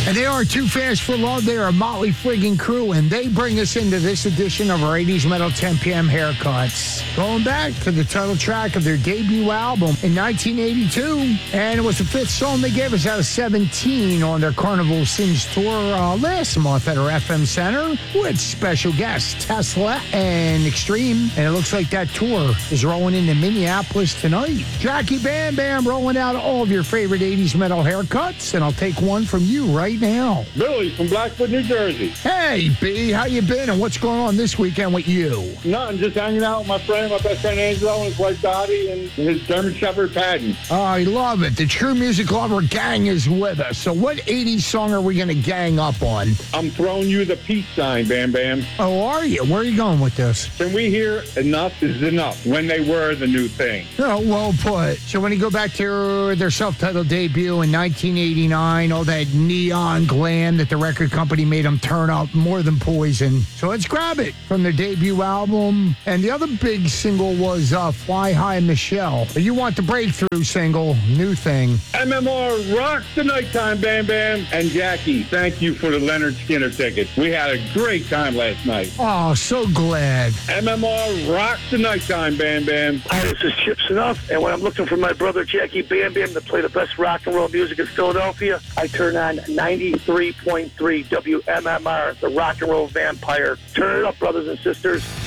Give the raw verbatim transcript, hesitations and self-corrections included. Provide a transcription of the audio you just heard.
And they are Too Fast for Love. They are a Motley friggin' crew, and they bring us into this edition of our eighties Metal ten p.m. Haircuts. Going back to the title track of their debut album in nineteen eighty-two, and it was the fifth song they gave us out of seventeen on their Carnival Sings tour uh, last month at our F M Center with special guests Tesla and Extreme. And it looks like that tour is rolling into Minneapolis tonight. Jackie Bam Bam rolling out all of your favorite eighties metal haircuts, and I'll take one from you right now. Billy from Blackfoot, New Jersey. Hey, B, how you been, and what's going on this weekend with you? Nothing, just hanging out with my friend, my best friend Angelo, and his wife Dottie, and his German Shepherd Patton. Oh, I love it. The True Music Lover gang is with us. So what eighties song are we going to gang up on? I'm throwing you the peace sign, Bam Bam. Oh, are you? Where are you going with this? Can we hear Enough is Enough, when they were the new thing? Oh, well put. So when you go back to their self-titled debut in nineteen eighty-nine, all that neon glam that the record company made them turn up more than Poison. So let's grab it from their debut album. And the other big single was uh, Fly High Michelle. You want the breakthrough single, New Thing. M M R rocks the nighttime, Bam Bam. And Jackie, thank you for the Leonard Skinner tickets. We had a great time last night. Oh, so glad. M M R rocks the nighttime, Bam Bam. Hi, this is Chips Enough, and when I'm looking for my brother Jackie Bam Bam to play the best rock and roll music in Philadelphia, I turn on ninety-three point three W M M R, the rock and roll vampire. Turn it up, brothers and sisters.